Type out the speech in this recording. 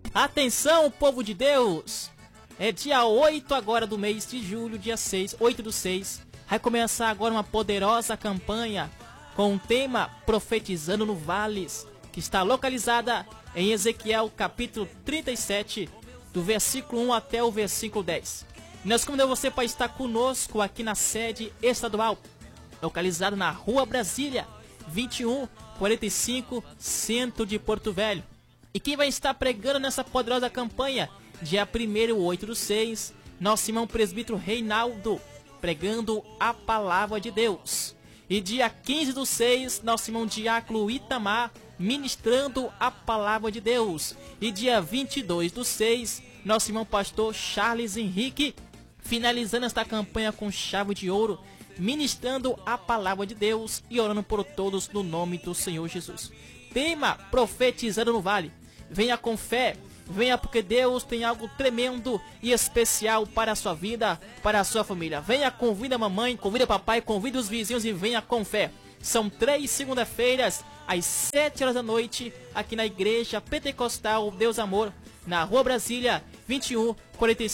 Atenção, povo de Deus! É dia 8 agora do mês de julho, dia 6, 8/6. Vai começar agora uma poderosa campanha com o tema Profetizando no Vales, que está localizada em Ezequiel capítulo 37, do versículo 1 até o versículo 10. Nós convidamos você para estar conosco aqui na sede estadual, localizada na Rua Brasília, 2145, centro de Porto Velho. E quem vai estar pregando nessa poderosa campanha, dia 1º, 8/6, nosso irmão presbítero Reinaldo, pregando a palavra de Deus. E dia 15/6, nosso irmão diácono Itamar, ministrando a palavra de Deus. E dia 22/6, nosso irmão pastor Charles Henrique, finalizando esta campanha com chave de ouro, ministrando a palavra de Deus e orando por todos no nome do Senhor Jesus. Tema Profetizando no Vale. Venha com fé, venha porque Deus tem algo tremendo e especial para a sua vida, para a sua família. Venha, convida a mamãe, convida o papai, convida os vizinhos e venha com fé. São 3 segunda-feiras, às 7 horas da noite, aqui na Igreja Pentecostal Deus Amor, na Rua Brasília, 2145.